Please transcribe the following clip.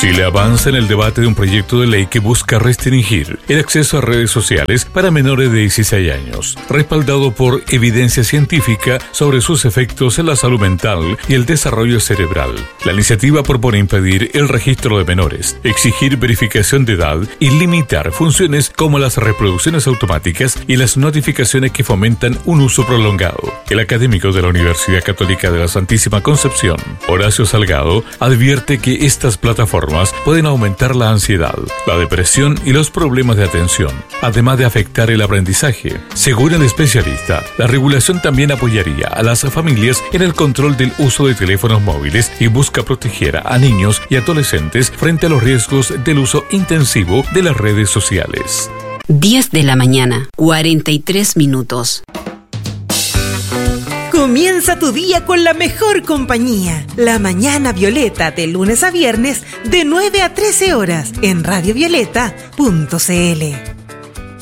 Chile avanza en el debate de un proyecto de ley que busca restringir el acceso a redes sociales para menores de 16 años, respaldado por evidencia científica sobre sus efectos en la salud mental y el desarrollo cerebral. La iniciativa propone impedir el registro de menores, exigir verificación de edad y limitar funciones como las reproducciones automáticas y las notificaciones que fomentan un uso prolongado. El académico de la Universidad Católica de la Santísima Concepción, Horacio Salgado, advierte que estas plataformas pueden aumentar la ansiedad, la depresión y los problemas de atención, además de afectar el aprendizaje. Según el especialista, la regulación también apoyaría a las familias en el control del uso de teléfonos móviles y busca proteger a niños y adolescentes frente a los riesgos del uso intensivo de las redes sociales. 10 de la mañana, 43 minutos. Comienza tu día con la mejor compañía. La Mañana Violeta, de lunes a viernes, de 9 a 13 horas, en radiovioleta.cl.